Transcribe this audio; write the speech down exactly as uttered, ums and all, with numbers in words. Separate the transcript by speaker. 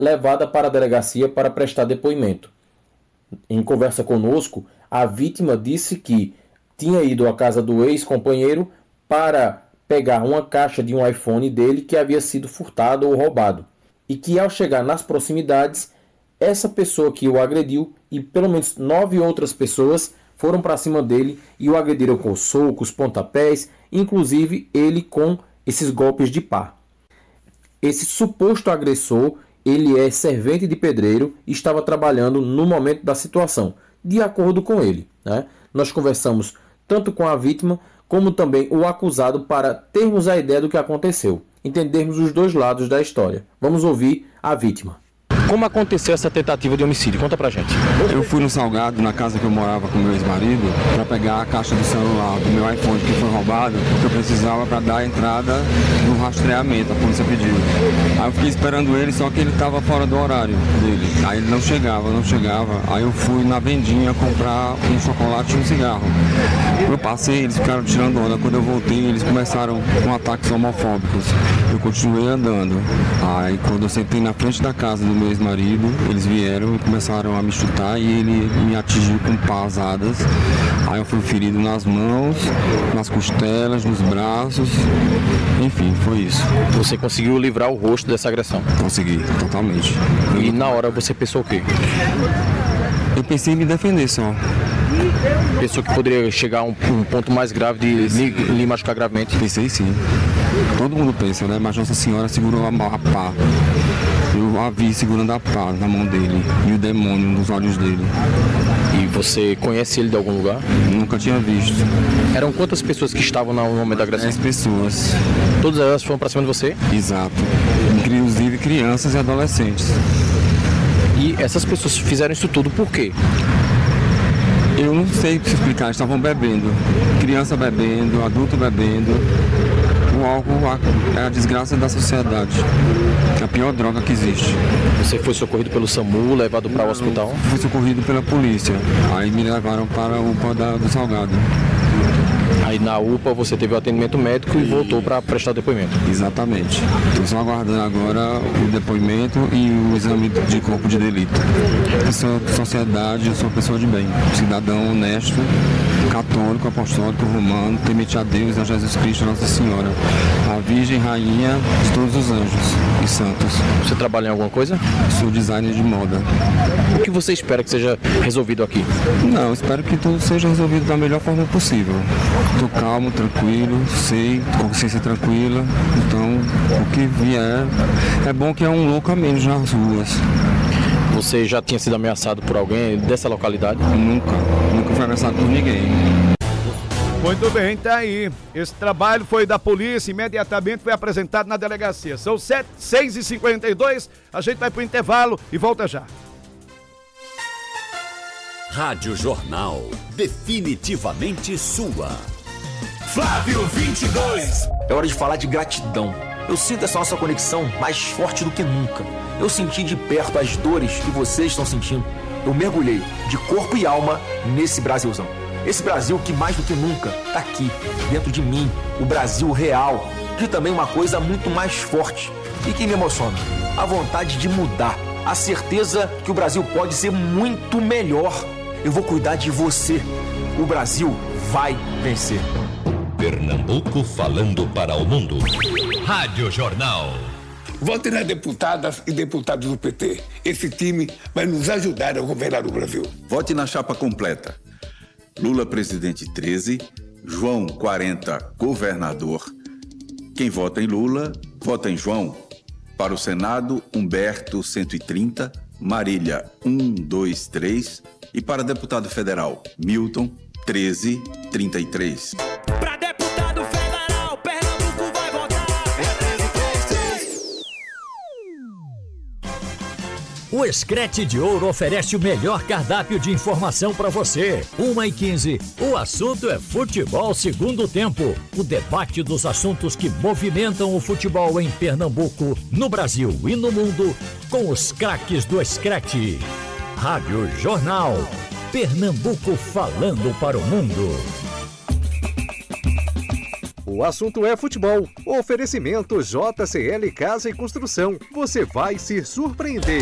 Speaker 1: levada para a delegacia para prestar depoimento. Em conversa conosco, a vítima disse que tinha ido à casa do ex-companheiro para pegar uma caixa de um iPhone dele que havia sido furtado ou roubado, e que ao chegar nas proximidades, essa pessoa que o agrediu e pelo menos nove outras pessoas foram para cima dele e o agrediram com socos, pontapés, inclusive ele com esses golpes de pá. Esse suposto agressor, ele é servente de pedreiro e estava trabalhando no momento da situação, de acordo com ele, né? Nós conversamos tanto com a vítima como também o acusado para termos a ideia do que aconteceu, entendermos os dois lados da história. Vamos ouvir a vítima. Como aconteceu essa tentativa de homicídio? Conta pra gente.
Speaker 2: Eu fui no Salgado, na casa que eu morava com meu ex-marido, para pegar a caixa do celular do meu iPhone que foi roubado, porque eu precisava para dar a entrada no rastreamento, a polícia pediu. Aí eu fiquei esperando ele, só que ele estava fora do horário dele. Aí ele não chegava, não chegava. Aí eu fui na vendinha comprar um chocolate e um cigarro. Eu passei, eles ficaram tirando onda. Quando eu voltei, eles começaram com ataques homofóbicos. Eu continuei andando. Aí quando eu sentei na frente da casa do meu ex-marido, eles vieram e começaram a me chutar e ele me atingiu com pasadas. Aí eu fui ferido nas mãos, nas costelas, nos braços. Enfim, foi isso.
Speaker 1: Você conseguiu livrar o rosto dessa agressão?
Speaker 2: Consegui, totalmente.
Speaker 1: E eu... na hora você pensou o quê?
Speaker 2: Eu pensei em me defender só.
Speaker 1: Pensou que poderia chegar a um, um ponto mais grave de lhe machucar gravemente?
Speaker 2: Pensei sim. Todo mundo pensa, né? Mas Nossa Senhora segurou a, a pá. Eu a vi segurando a pá na mão dele e o demônio nos olhos dele.
Speaker 1: E você conhece ele de algum lugar?
Speaker 2: Nunca tinha visto.
Speaker 1: Eram quantas pessoas que estavam no momento da agressão?
Speaker 2: dez pessoas.
Speaker 1: Todas elas foram pra cima de você?
Speaker 2: Exato. Inclusive crianças e adolescentes.
Speaker 1: E essas pessoas fizeram isso tudo por quê?
Speaker 2: Eu não sei te explicar, eles estavam bebendo. Criança bebendo, adulto bebendo. O álcool é a desgraça da sociedade. É a pior droga que existe.
Speaker 1: Você foi socorrido pelo SAMU, levado para o hospital?
Speaker 2: Fui socorrido pela polícia. Aí me levaram para o U P A do Salgado.
Speaker 1: Aí na U P A você teve o atendimento médico e voltou para prestar depoimento?
Speaker 2: Exatamente. Estou só aguardando agora o depoimento e o exame de corpo de delito. Eu sou sociedade, eu sou uma pessoa de bem, cidadão honesto, católico, apostólico, romano, temente a Deus, a Jesus Cristo, a Nossa Senhora, a Virgem Rainha de todos os anjos e santos.
Speaker 1: Você trabalha em alguma coisa?
Speaker 2: Sou designer de moda.
Speaker 1: O que você espera que seja resolvido aqui?
Speaker 2: Não, espero que tudo seja resolvido da melhor forma possível. Estou calmo, tranquilo, sei, consciência tranquila, então o que vier, é bom que é um louco a menos nas ruas.
Speaker 1: Você já tinha sido ameaçado por alguém dessa localidade?
Speaker 2: Nunca, nunca fui ameaçado por ninguém.
Speaker 3: Muito bem, tá aí. Esse trabalho foi da polícia, imediatamente foi apresentado na delegacia. São seis e cinquenta e dois, a gente vai pro intervalo e volta já.
Speaker 4: Rádio Jornal, definitivamente sua.
Speaker 5: Flávio vinte e dois.
Speaker 6: É hora de falar de gratidão. Eu sinto essa nossa conexão mais forte do que nunca. Eu senti de perto as dores que vocês estão sentindo. Eu mergulhei de corpo e alma nesse Brasilzão. Esse Brasil que mais do que nunca tá aqui, dentro de mim, o Brasil real. E também uma coisa muito mais forte e que me emociona, a vontade de mudar, a certeza que o Brasil pode ser muito melhor. Eu vou cuidar de você. O Brasil vai vencer.
Speaker 4: Pernambuco falando para o mundo. Rádio Jornal.
Speaker 5: Vote nas deputadas e deputados do P T. Esse time vai nos ajudar a governar o Brasil.
Speaker 7: Vote na chapa completa. Lula presidente treze, João quarenta governador. Quem vota em Lula, vota em João. Para o Senado, Humberto cento e trinta, Marília um, dois, três e para deputado federal, Milton treze, trinta e três.
Speaker 8: Pra deputado federal, Pernambuco vai votar. É treze, três, três.
Speaker 9: O Screte de Ouro oferece o melhor cardápio de informação para você. uma e quinze. O assunto é futebol segundo tempo. O debate dos assuntos que movimentam o futebol em Pernambuco, no Brasil e no mundo, com os craques do Screte. Rádio Jornal. Pernambuco falando para o mundo.
Speaker 10: O assunto é futebol. Oferecimento J C L Casa e Construção. Você vai se surpreender.